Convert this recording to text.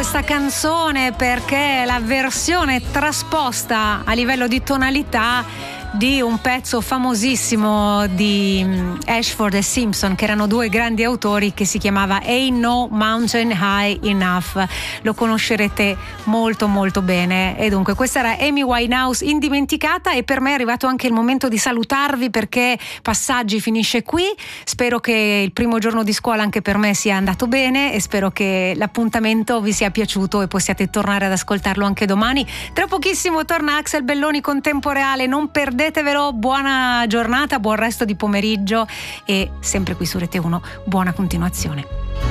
questa canzone perché è la versione trasposta a livello di tonalità di un pezzo famosissimo di Ashford e Simpson, che erano due grandi autori, che si chiamava Ain't No Mountain High Enough. Lo conoscerete molto molto bene. E dunque questa era Amy Winehouse, indimenticata, e per me è arrivato anche il momento di salutarvi, perché Passaggi finisce qui. Spero che il primo giorno di scuola anche per me sia andato bene e spero che l'appuntamento vi sia piaciuto e possiate tornare ad ascoltarlo anche domani. Tra pochissimo torna Axel Belloni con Tempo Reale, non perdetevelo. Buona giornata, buon resto di pomeriggio e sempre qui su Rete 1 buona continuazione.